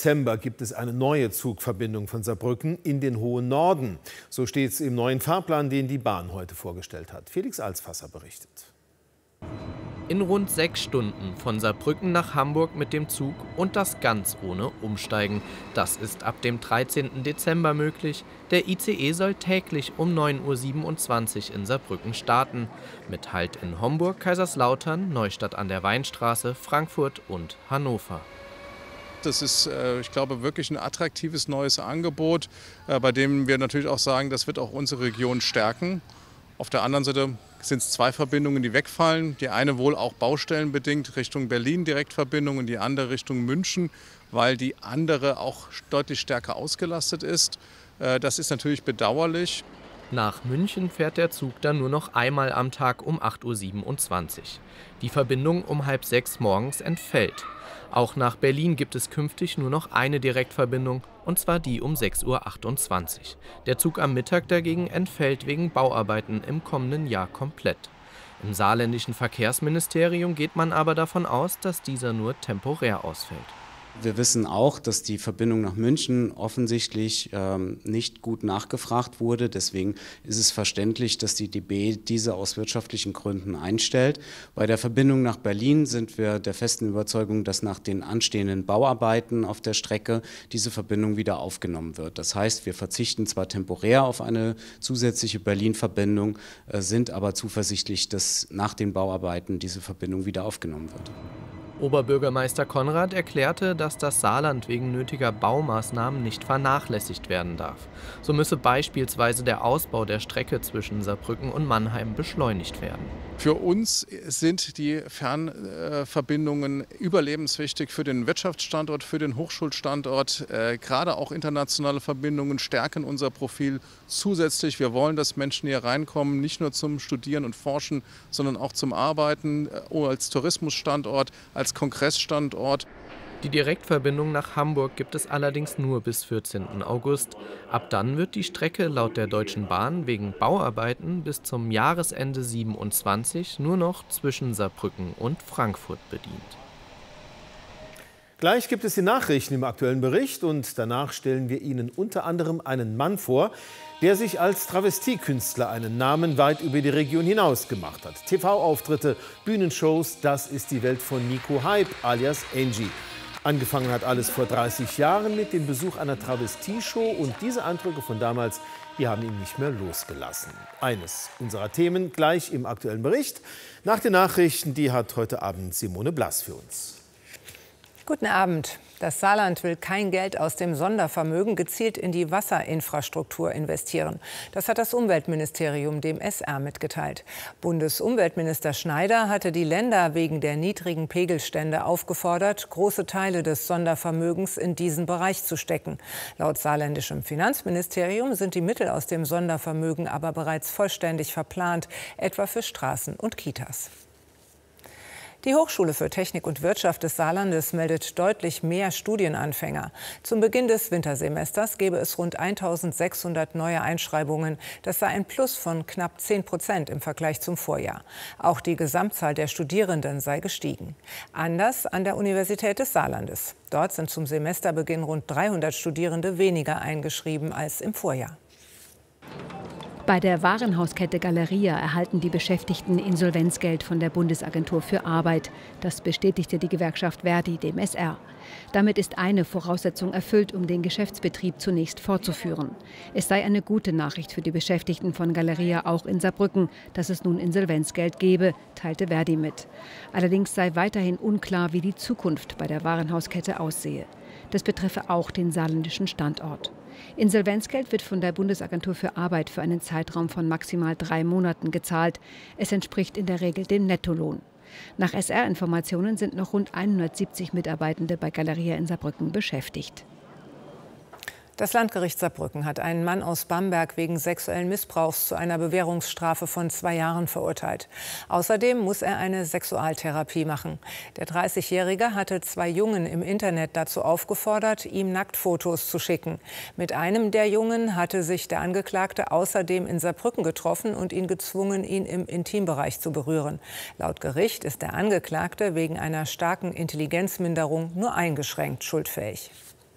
Dezember gibt es eine neue Zugverbindung von Saarbrücken in den hohen Norden. So steht es im neuen Fahrplan, den die Bahn heute vorgestellt hat. Felix Alsfasser berichtet. In rund 6 Stunden von Saarbrücken nach Hamburg mit dem Zug und das ganz ohne Umsteigen. Das ist ab dem 13. Dezember möglich. Der ICE soll täglich um 9:27 Uhr in Saarbrücken starten. Mit Halt in Homburg, Kaiserslautern, Neustadt an der Weinstraße, Frankfurt und Hannover. Das ist, ich glaube, wirklich ein attraktives neues Angebot, bei dem wir natürlich auch sagen, das wird auch unsere Region stärken. Auf der anderen Seite sind es 2 Verbindungen, die wegfallen. Die eine wohl auch baustellenbedingt Richtung Berlin Direktverbindung und die andere Richtung München, weil die andere auch deutlich stärker ausgelastet ist. Das ist natürlich bedauerlich. Nach München fährt der Zug dann nur noch einmal am Tag um 8:27 Uhr. Die Verbindung um 5:30 morgens entfällt. Auch nach Berlin gibt es künftig nur noch eine Direktverbindung, und zwar die um 6:28 Uhr. Der Zug am Mittag dagegen entfällt wegen Bauarbeiten im kommenden Jahr komplett. Im saarländischen Verkehrsministerium geht man aber davon aus, dass dieser nur temporär ausfällt. Wir wissen auch, dass die Verbindung nach München offensichtlich nicht gut nachgefragt wurde. Deswegen ist es verständlich, dass die DB diese aus wirtschaftlichen Gründen einstellt. Bei der Verbindung nach Berlin sind wir der festen Überzeugung, dass nach den anstehenden Bauarbeiten auf der Strecke diese Verbindung wieder aufgenommen wird. Das heißt, wir verzichten zwar temporär auf eine zusätzliche Berlin-Verbindung, sind aber zuversichtlich, dass nach den Bauarbeiten diese Verbindung wieder aufgenommen wird. Oberbürgermeister Konrad erklärte, dass das Saarland wegen nötiger Baumaßnahmen nicht vernachlässigt werden darf. So müsse beispielsweise der Ausbau der Strecke zwischen Saarbrücken und Mannheim beschleunigt werden. Für uns sind die Fernverbindungen überlebenswichtig für den Wirtschaftsstandort, für den Hochschulstandort. Gerade auch internationale Verbindungen stärken unser Profil zusätzlich. Wir wollen, dass Menschen hier reinkommen, nicht nur zum Studieren und Forschen, sondern auch zum Arbeiten, als Tourismusstandort, als Kongressstandort. Die Direktverbindung nach Hamburg gibt es allerdings nur bis 14. August. Ab dann wird die Strecke laut der Deutschen Bahn wegen Bauarbeiten bis zum Jahresende 27 nur noch zwischen Saarbrücken und Frankfurt bedient. Gleich gibt es die Nachrichten im aktuellen Bericht und danach stellen wir Ihnen unter anderem einen Mann vor, der sich als Travestiekünstler einen Namen weit über die Region hinaus gemacht hat. TV-Auftritte, Bühnenshows, das ist die Welt von Nico Hype alias Angie. Angefangen hat alles vor 30 Jahren mit dem Besuch einer Travestieshow und diese Eindrücke von damals, die haben ihn nicht mehr losgelassen. Eines unserer Themen gleich im aktuellen Bericht. Nach den Nachrichten, die hat heute Abend Simone Blass für uns. Guten Abend. Das Saarland will kein Geld aus dem Sondervermögen gezielt in die Wasserinfrastruktur investieren. Das hat das Umweltministerium dem SR mitgeteilt. Bundesumweltminister Schneider hatte die Länder wegen der niedrigen Pegelstände aufgefordert, große Teile des Sondervermögens in diesen Bereich zu stecken. Laut saarländischem Finanzministerium sind die Mittel aus dem Sondervermögen aber bereits vollständig verplant, etwa für Straßen und Kitas. Die Hochschule für Technik und Wirtschaft des Saarlandes meldet deutlich mehr Studienanfänger. Zum Beginn des Wintersemesters gäbe es rund 1.600 neue Einschreibungen. Das sei ein Plus von knapp 10% im Vergleich zum Vorjahr. Auch die Gesamtzahl der Studierenden sei gestiegen. Anders an der Universität des Saarlandes. Dort sind zum Semesterbeginn rund 300 Studierende weniger eingeschrieben als im Vorjahr. Bei der Warenhauskette Galeria erhalten die Beschäftigten Insolvenzgeld von der Bundesagentur für Arbeit. Das bestätigte die Gewerkschaft Verdi dem SR. Damit ist eine Voraussetzung erfüllt, um den Geschäftsbetrieb zunächst fortzuführen. Es sei eine gute Nachricht für die Beschäftigten von Galeria auch in Saarbrücken, dass es nun Insolvenzgeld gebe, teilte Verdi mit. Allerdings sei weiterhin unklar, wie die Zukunft bei der Warenhauskette aussehe. Das betreffe auch den saarländischen Standort. Insolvenzgeld wird von der Bundesagentur für Arbeit für einen Zeitraum von maximal 3 Monaten gezahlt. Es entspricht in der Regel dem Nettolohn. Nach SR-Informationen sind noch rund 170 Mitarbeitende bei Galeria in Saarbrücken beschäftigt. Das Landgericht Saarbrücken hat einen Mann aus Bamberg wegen sexuellen Missbrauchs zu einer Bewährungsstrafe von 2 Jahren verurteilt. Außerdem muss er eine Sexualtherapie machen. Der 30-Jährige hatte 2 Jungen im Internet dazu aufgefordert, ihm Nacktfotos zu schicken. Mit einem der Jungen hatte sich der Angeklagte außerdem in Saarbrücken getroffen und ihn gezwungen, ihn im Intimbereich zu berühren. Laut Gericht ist der Angeklagte wegen einer starken Intelligenzminderung nur eingeschränkt schuldfähig.